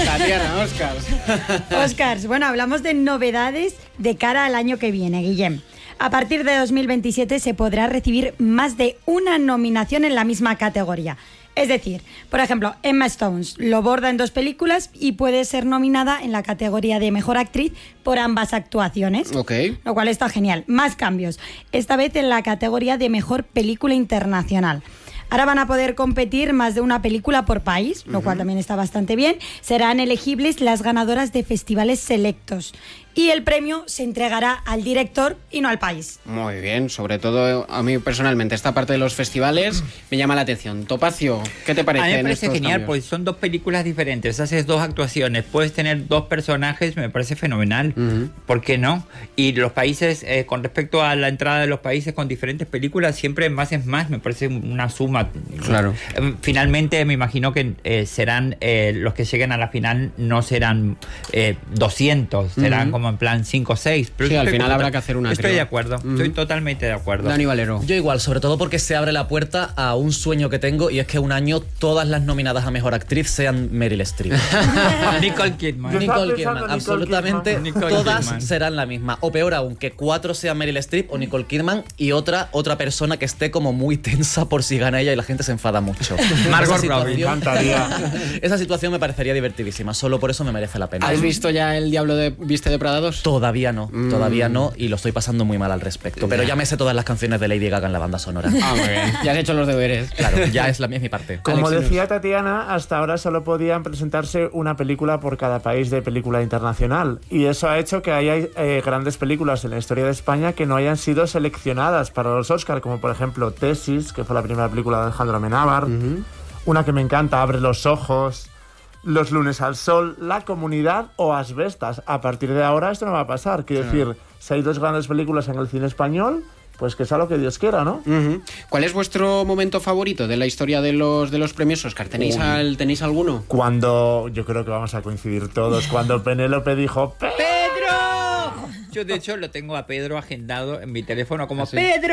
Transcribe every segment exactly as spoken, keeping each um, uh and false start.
Tatiana, Oscars. Oscars, bueno, hablamos de novedades de cara al año que viene, Guillem. A partir de dos mil veintisiete se podrá recibir más de una nominación en la misma categoría. Es decir, por ejemplo, Emma Stone lo borda en dos películas y puede ser nominada en la categoría de Mejor Actriz por ambas actuaciones. Ok. Lo cual está genial. Más cambios. Esta vez en la categoría de Mejor Película Internacional. Ahora van a poder competir más de una película por país, lo uh-huh. cual también está bastante bien. Serán elegibles las ganadoras de festivales selectos. Y el premio se entregará al director y no al país. Muy bien, sobre todo a mí personalmente esta parte de los festivales me llama la atención. Topacio, ¿qué te parece? A mí me en parece estos genial, cambios? porque son dos películas diferentes, haces dos actuaciones, puedes tener dos personajes, me parece fenomenal. Uh-huh. ¿Por qué no? Y los países, eh, con respecto a la entrada de los países con diferentes películas, siempre más es más, me parece una suma. Claro. Eh, finalmente me imagino que eh, serán, eh, los que lleguen a la final no serán eh, doscientos, serán uh-huh. como en plan cinco o seis. Sí, al final habrá que hacer una. Estoy creo. de acuerdo, uh-huh. estoy totalmente de acuerdo. Dani Valero. Yo igual, sobre todo porque se abre la puerta a un sueño que tengo, y es que un año todas las nominadas a Mejor Actriz sean Meryl Streep. Nicole Kidman. Nicole Kidman, absolutamente Nicole todas Kidman. serán la misma. O peor aún, que cuatro sean Meryl Streep o Nicole Kidman y otra otra persona que esté como muy tensa por si gana ella y la gente se enfada mucho. Margot Robbie. Me encantaría. Esa situación me parecería divertidísima, solo por eso me merece la pena. ¿Has visto ya El Diablo de Viste de Prada dos? Todavía no, Mm. todavía no, y lo estoy pasando muy mal al respecto. Pero ya me sé todas las canciones de Lady Gaga en la banda sonora. Ah, muy bien. Ya has hecho los deberes. Claro, ya es la es mi parte. Como Alex, decía Tatiana, hasta ahora solo podían presentarse una película por cada país de película internacional. Y eso ha hecho que haya eh, grandes películas en la historia de España que no hayan sido seleccionadas para los Oscars, como por ejemplo Tesis, que fue la primera película de Alejandro Amenábar. Uh-huh. Una que me encanta, Abre los ojos. Los lunes al sol, La comunidad o Asbestas. A partir de ahora esto no va a pasar. Quiero sí. decir, si hay dos grandes películas en el cine español, pues que sea lo que Dios quiera, ¿no? Uh-huh. ¿Cuál es vuestro momento favorito de la historia de los de los premios Oscar? ¿Tenéis, al, ¿tenéis alguno? Cuando, yo creo que vamos a coincidir todos, cuando Penélope dijo ¡Pedro! ¡Pedro! Yo de hecho lo tengo a Pedro agendado en mi teléfono como ¿sí? ¡Pedro!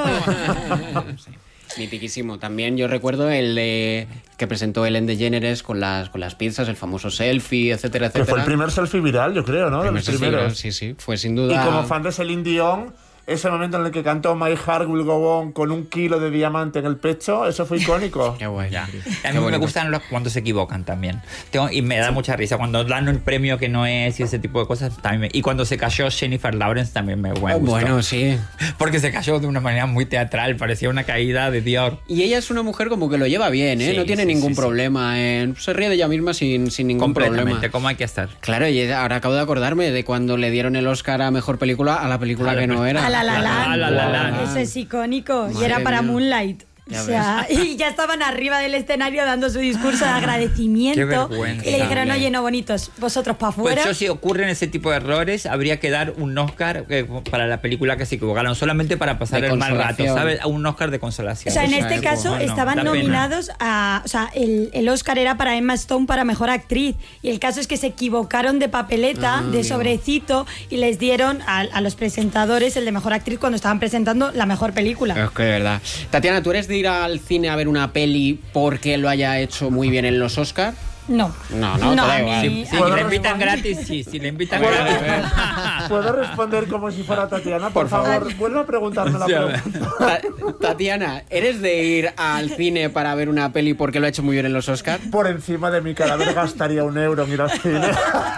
Sí. Mitiquísimo. También yo recuerdo el de que presentó Ellen DeGeneres con las con las pizzas, el famoso selfie, etcétera, etcétera. Que fue el primer selfie viral, yo creo, ¿no? De los primeros. Sí, sí, fue sin duda. Y como fan de Celine Dion, ese momento en el que cantó My Heart Will Go On con un kilo de diamante en el pecho, eso fue icónico. Qué bueno. Ya. A mí me gustan los cuando se equivocan también. Tengo, y me da mucha risa cuando dan un premio que no es y ese tipo de cosas. También me, y cuando se cayó Jennifer Lawrence también me gustó. Bueno, sí. Porque se cayó de una manera muy teatral, parecía una caída de Dior. Y ella es una mujer como que lo lleva bien, ¿eh? Sí, no tiene sí, ningún sí, problema. Sí. En, se ríe de ella misma sin, sin ningún problema. Como hay que estar. Claro, y ahora acabo de acordarme de cuando le dieron el Oscar a Mejor Película a la película a que no era. A La La Land. A La La Land. Eso es icónico. Madre y era para mía. Moonlight. Ya o sea, y ya estaban arriba del escenario dando su discurso de agradecimiento. Qué vergüenza. Y le dijeron, oye, no bonitos, vosotros para afuera. Pues yo, si ocurren ese tipo de errores, habría que dar un Oscar eh, para la película que se equivocaron, solamente para pasar de el mal rato, ¿sabes? Un Oscar de consolación. O sea, en o sea, este caso bueno, estaban nominados a... O sea, el, el Oscar era para Emma Stone para Mejor Actriz. Y el caso es que se equivocaron de papeleta, ah, de sobrecito, y les dieron a, a los presentadores el de Mejor Actriz cuando estaban presentando la mejor película. Es que de verdad. Tatiana, ¿tú eres de ir al cine a ver una peli porque lo haya hecho muy bien en los Oscar? No. No, no, no te da igual. Si, si le invitan gratis, sí. Si le invitan ¿Puedo, gratis. ¿Puedo responder como si fuera Tatiana? Por, Por favor, favor, vuelve a preguntarme la pregunta. Tatiana, ¿eres de ir al cine para ver una peli porque lo ha hecho muy bien en los Oscars? Por encima de mi cadáver gastaría un euro en ir al cine.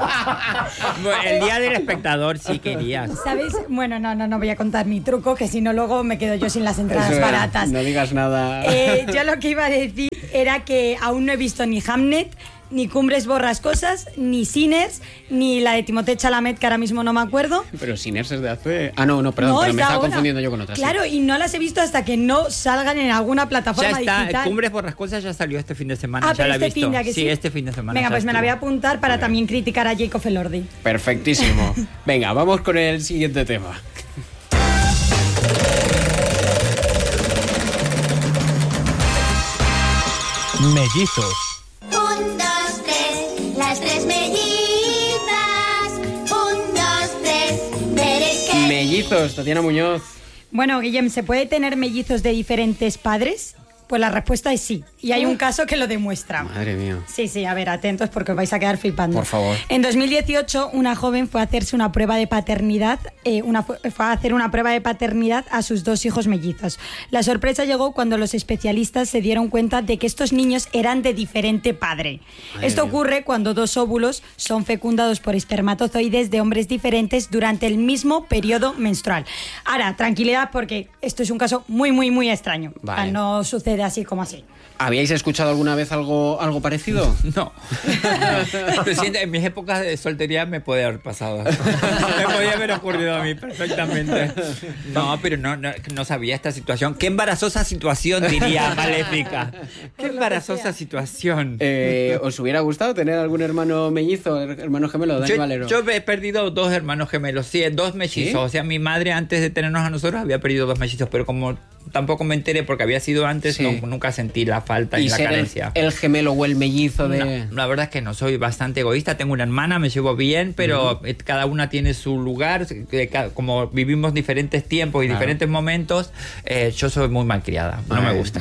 Bueno, el día del espectador sí querías. ¿Sabes? Bueno, no, no, no voy a contar mi truco, que si no luego me quedo yo sin las entradas Eso, baratas. No digas nada. Eh, yo lo que iba a decir era que aún no he visto ni Hamnet, ni Cumbres Borrascosas, ni Sinners, ni la de Timothée Chalamet, que ahora mismo no me acuerdo. Pero Sinners es de hace... Ah, no, no, perdón, no, pero me estaba una. confundiendo yo con otras. Claro, sí. Y no las he visto hasta que no salgan en alguna plataforma ya está, digital. Cumbres Borrascosas ya salió este fin de semana, Ah, ya pero la he este visto. fin de, ¿a que sí? Sí, este fin de semana. Venga, pues me la voy a apuntar para Bien. también criticar a Jacob Elordi. Perfectísimo. Venga, vamos con el siguiente tema. Mellizos. Un, dos, tres, las tres mellizas. Un, dos, tres, veréis que... Mellizos, Tatiana Muñoz. Bueno, Guillem, ¿se puede tener mellizos de diferentes padres? Pues la respuesta es sí. Y hay un caso que lo demuestra. Madre mía. Sí, sí, a ver, atentos porque os vais a quedar flipando. Por favor. En dos mil dieciocho, una joven fue a hacerse una prueba de paternidad, eh, una, fue a hacer una prueba de paternidad a sus dos hijos mellizos. La sorpresa llegó cuando los especialistas se dieron cuenta de que estos niños eran de diferente padre. Madre Esto mía. ocurre cuando dos óvulos son fecundados por espermatozoides de hombres diferentes durante el mismo periodo menstrual. Ahora, tranquilidad porque esto es un caso muy, muy, muy extraño. Vale. O sea, no sucede así como así. ¿Habíais escuchado alguna vez algo, algo parecido? No. Te siento, en mis épocas de soltería me puede haber pasado. Me podía haber ocurrido a mí perfectamente. No, pero no, no, no sabía esta situación. Qué embarazosa situación, diría Maléfica. Qué embarazosa situación. Eh, ¿Os hubiera gustado tener algún hermano mellizo, hermano gemelo, Dani Yo, Valero? yo he perdido dos hermanos gemelos, sí, dos mellizos. ¿Sí? O sea, mi madre antes de tenernos a nosotros había perdido dos mellizos, pero como tampoco me enteré porque había sido antes, Sí. no- nunca sentí la falta ¿Y y la ser el, carencia. el gemelo o el mellizo de...? No, la verdad es que no, soy bastante egoísta. Tengo una hermana, me llevo bien, pero uh-huh. cada una tiene su lugar. Como vivimos diferentes tiempos y Claro. diferentes momentos, eh, yo soy muy malcriada. No Ay. me gusta.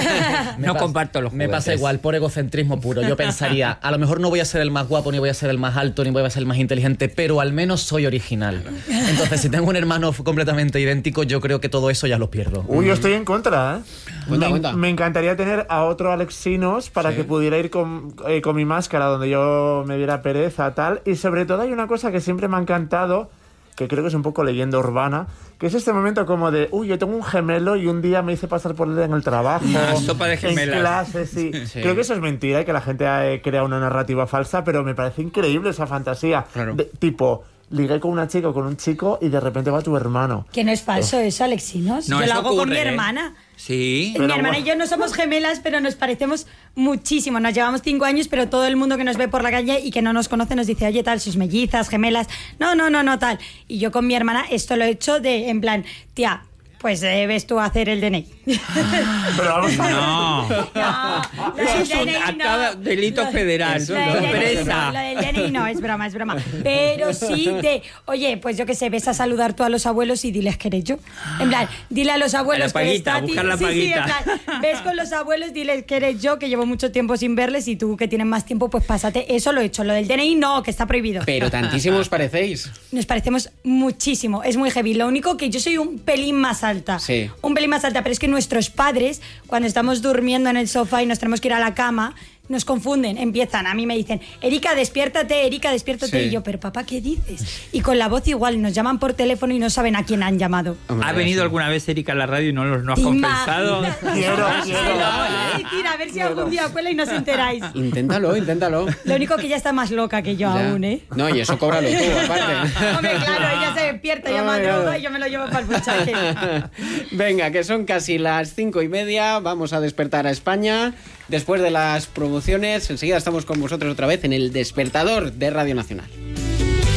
Me no pasa- comparto los Me juguetes. pasa igual, por egocentrismo puro. Yo pensaría, a lo mejor no voy a ser el más guapo, ni voy a ser el más alto, ni voy a ser el más inteligente, pero al menos soy original. Entonces, si tengo un hermano completamente idéntico, yo creo que todo eso ya lo pierdo. Uy, yo estoy en contra, ¿eh? Cuenta, me, cuenta. me encantaría tener a otro Alexinos para Sí. que pudiera ir con, eh, con mi máscara donde yo me diera pereza, tal. Y sobre todo hay una cosa que siempre me ha encantado, que creo que es un poco leyenda urbana, que es este momento como de, uy, yo tengo un gemelo y un día me hice pasar por él en el trabajo, Ah, sopa de gemelas. en clase, sí. Sí. Creo que eso es mentira y que la gente eh, crea una narrativa falsa, pero me parece increíble esa fantasía. Claro. De- tipo, ligué con una chica o con un chico y de repente va tu hermano. Que no es falso eso, Alexinos. No, Yo lo eso hago con mi ocurre, ¿eh? hermana. Sí. Pero Mi hermana bueno. y yo no somos gemelas, pero nos parecemos muchísimo. Nos llevamos cinco años, pero todo el mundo que nos ve por la calle y que no nos conoce nos dice, oye, tal, sus mellizas, gemelas. No, no, no, no, tal. Y yo con mi hermana esto lo he hecho de, en plan, tía, pues eh, ves tú a hacer el D N I. Pero vamos a ver. No. No, lo Eso del es un D N I no. acaba- delito Lo- federal. Lo del D N I Sorpresa. no, lo del D N I no, es broma, es broma. Pero sí de, oye, pues yo qué sé, ves a saludar tú a los abuelos y diles que eres yo. En plan, dile a los abuelos A la que eres paguita, Tati. buscar la Sí, sí, en paguita. plan, ves con los abuelos, diles que eres yo, que llevo mucho tiempo sin verles y tú que tienes más tiempo, pues pásate. Eso lo he hecho. Lo del D N I no, que está prohibido. Pero tantísimo os parecéis. Nos parecemos muchísimo, es muy heavy. Lo único que yo soy un pelín más alta. Sí. Un pelín más alta, pero es que nuestros padres, cuando estamos durmiendo en el sofá y nos tenemos que ir a la cama, nos confunden, empiezan, a mí me dicen, Erika, despiértate, Erika, despiértate. Sí. Y yo, pero papá, ¿qué dices? Y con la voz igual, nos llaman por teléfono y no saben a quién han llamado. Hombre, ¿Ha venido sí. alguna vez Erika a la radio y no, lo- no has ¿Te confesado? imaginas? Quiero, Se quiero. lo voy a decir, a ver si algún día cuela y nos enteráis. Inténtalo, inténtalo. Lo único que ella está más loca que yo Ya. aún, ¿eh? No, y eso cóbralo tú, aparte. Hombre, claro, ella se despierta, llama a Ay, droga ay. y yo me lo llevo para el buchaque. Venga, que son casi las cinco y media. Vamos a despertar a España. Después de las promociones, enseguida estamos con vosotros otra vez en el despertador de Radio Nacional.